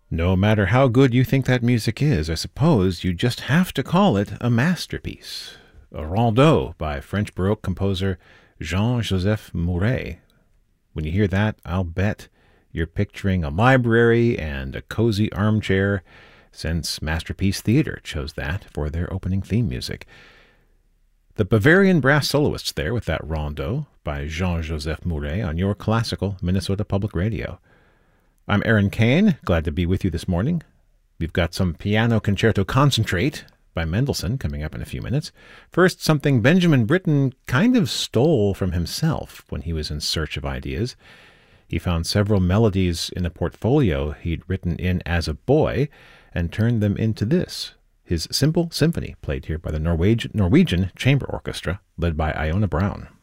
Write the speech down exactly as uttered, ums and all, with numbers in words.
No matter how good you think that music is, I suppose you just have to call it a masterpiece. A Rondeau by French Baroque composer Jean-Joseph Mouret. When you hear that, I'll bet you're picturing a library and a cozy armchair, since Masterpiece Theatre chose that for their opening theme music. The Bavarian brass soloists there with that Rondeau by Jean-Joseph Mouret on your classical Minnesota Public Radio. I'm Aaron Kane, glad to be with you this morning. We've got some Piano Concerto Concentrate by Mendelssohn coming up in a few minutes. First, something Benjamin Britten kind of stole from himself when he was in search of ideas. He found several melodies in a portfolio he'd written in as a boy and turned them into this, his simple symphony, played here by the Norwegian, Norwegian Chamber Orchestra, led by Iona Brown.